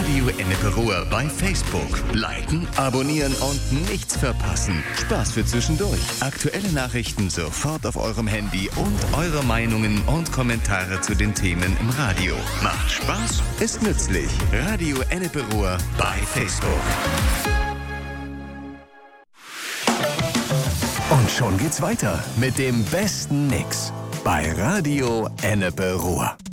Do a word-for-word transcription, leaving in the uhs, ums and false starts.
Radio Ennepe-Ruhr bei Facebook. Liken, abonnieren und nichts verpassen. Spaß für zwischendurch. Aktuelle Nachrichten sofort auf eurem Handy und eure Meinungen und Kommentare zu den Themen im Radio. Macht Spaß, ist nützlich. Radio Ennepe-Ruhr bei Facebook. Und schon geht's weiter mit dem besten Mix bei Radio Ennepe-Ruhr.